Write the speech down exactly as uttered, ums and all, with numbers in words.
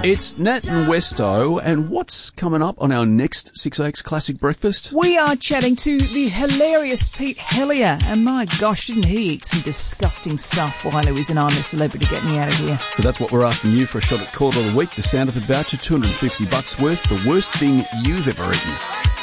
It's Nat and Westo, and what's coming up on our next six A X Classic Breakfast? We are chatting to the hilarious Pete Hellier, and my gosh, didn't he eat some disgusting stuff while he was in I'm a Celebrity? Get me out of here. So that's what we're asking you for a shot at Quarter of the Week, the Sound of It voucher, two hundred fifty bucks worth, the worst thing you've ever eaten.